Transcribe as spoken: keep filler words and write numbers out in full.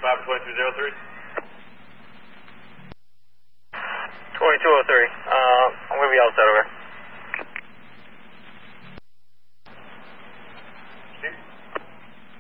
five twenty-two oh three. twenty-two oh three. Uh, I'm going to be outside over.